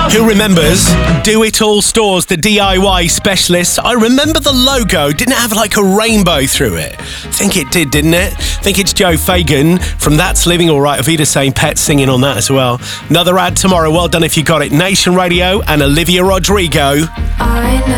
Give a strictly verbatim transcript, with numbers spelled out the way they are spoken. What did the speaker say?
Who remembers Do It All Stores, the D I Y specialists? I remember the logo didn't have like a rainbow through it. I think it did, didn't it? I think it's Joe Fagan from That's Living Alright. Avita Saint Pet singing on that as well. Another ad tomorrow. Well done if you got it. Nation Radio and Olivia Rodrigo. I know.